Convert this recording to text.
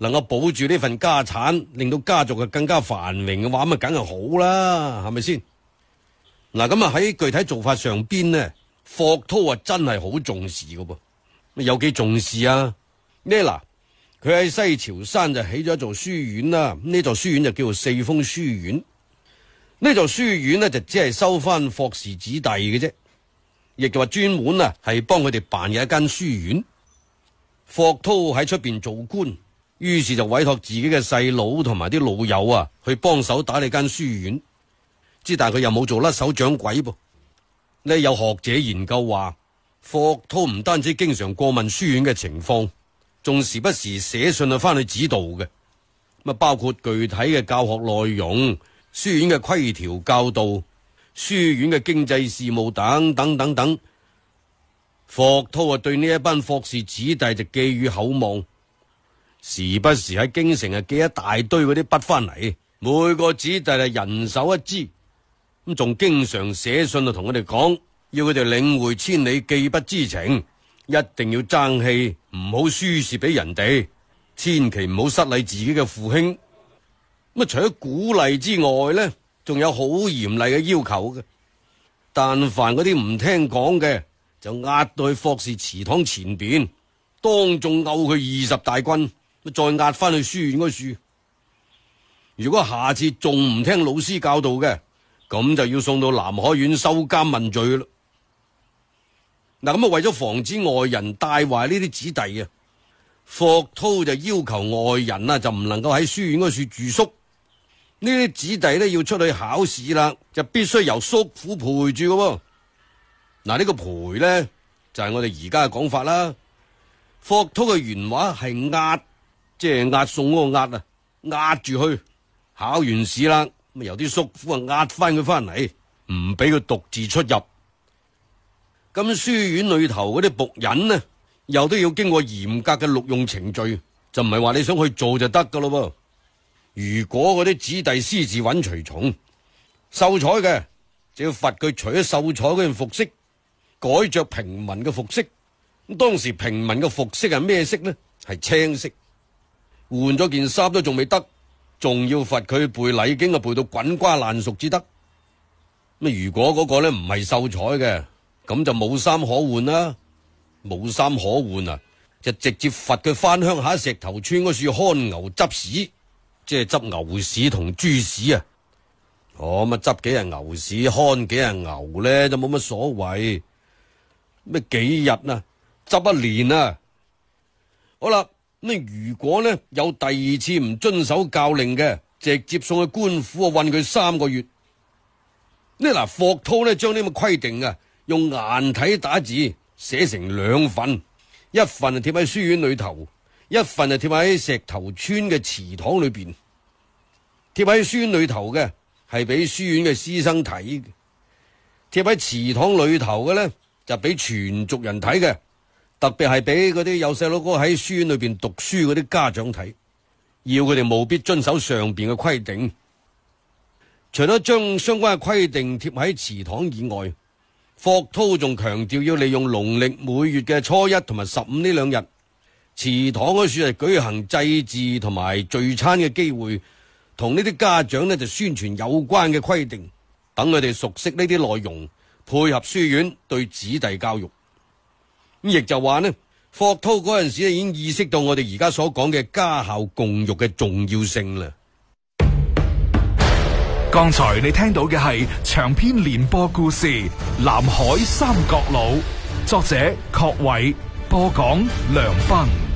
能夠保住呢份家產，令到家族更加繁榮嘅話，咁梗係好啦，係咪先？嗱，咁喺具體做法上邊呢，霍濤真係好重視嘅噃。有幾重視啊？呢嗱，佢喺西樵山就起咗一座書院啦。呢座書院就叫做四峰書院。呢座書院呢，就只係收翻霍氏子弟嘅啫，亦就話專門係幫佢哋辦嘅一間書院。霍濤喺出邊做官，於是就委託自己嘅細佬同埋啲老友去幫手打理間書院。但係佢又冇做甩手掌櫃噃。呢有學者研究話，霍濤唔單止經常過問書院嘅情況，仲時不時寫信翻去指導嘅。包括具體嘅教學內容、書院嘅規條教導、書院嘅經濟事務等等等等。霍濤對呢一班霍氏子弟就寄予厚望，時不時喺京城寄一大堆嗰啲筆翻嚟，每個子弟係人手一支。咁仲經常寫信同佢哋講，要佢哋領會千里寄筆之情，一定要爭氣，唔好輸蝕俾人哋，千祈唔好失禮自己嘅父兄。除咗鼓勵之外呢，仲有好嚴厲嘅要求嘅。但凡嗰啲唔聽講嘅，就押到去霍氏祠堂前邊，當眾毆佢20大棍，再押翻去書院嗰處。如果下次仲唔聽老師教導嘅，咁就要送到南海縣收監問罪啦。咁為咗防止外人帶壞呢啲子弟霍濤就要求外人就唔能夠喺書院嗰處住宿。呢啲子弟呢要出去考試啦，就必須由叔父陪住嘅。呢個陪呢，就係我哋而家嘅講法啦。霍濤嘅原話係押，即係押送嗰個押押住去。考完試啦，由啲叔父押翻佢翻嚟，唔俾佢獨自出入。咁書院裏頭嗰啲僕人呢，又都要經過嚴格嘅錄用程序，就唔係話你想去做就得噶咯。如果嗰啲子弟私自揾隨從秀才嘅，就要罰佢除咗秀才嗰件服飾，改着平民嘅服飾。咁當時平民嘅服飾係咩色呢？係青色。換咗件衫都仲未得，仲要罰佢背禮經背到滾瓜爛熟至得。如果嗰個呢唔係秀才嘅，咁就冇衫可換啦。冇衫可換就直接罰佢翻鄉下石頭村嗰處看牛執屎，即係執牛屎同豬屎執幾日牛屎，看幾日牛呢，就冇乜所謂。幾日執一年好啦。如果呢有第二次唔遵守教令嘅，直接送去官府韞佢3個月。霍濤呢將呢個規定用顏體打字寫成2份，一份貼喺書院裏頭，一份貼喺石頭村嘅祠堂裏邊。貼喺書院裏頭嘅係俾書院嘅師生睇嘅，貼喺祠堂裏頭嘅呢就俾全族人睇嘅。特別係俾嗰啲有細佬哥喺書院裏邊讀書嗰啲家長睇，要佢哋務必遵守上邊嘅規定。除咗將相關嘅規定貼喺祠堂以外，霍濤仲強調要利用農曆每月嘅初1同埋15呢2日，祠堂嗰處係舉行祭祀同埋聚餐嘅機會，同呢啲家長呢就宣傳有關嘅規定，等佢哋熟悉呢啲內容，配合書院對子弟教育。亦就話呢，霍濤嗰陣時已經意識到我哋而家所講嘅家校共育嘅重要性啦。 剛才你聽到嘅係長篇連播故事《南海三角佬》，作者郝偉，播講梁斌。